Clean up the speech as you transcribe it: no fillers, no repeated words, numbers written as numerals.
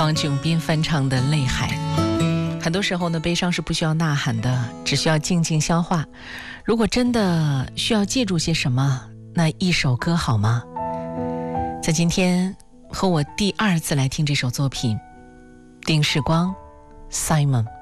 方炯斌翻唱的《泪海》。很多时候呢，悲伤是不需要呐喊的，只需要静静消化。如果真的需要借助些什么，那一首歌好吗？在今天和我第二次来听这首作品，丁世光 Simon。